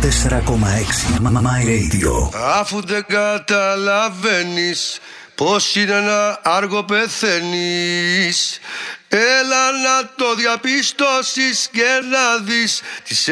My Radio. Αφού δεν καταλαβαίνεις πως είναι να άργο πεθαίνεις, έλα να το διαπιστώσεις και να δεις τις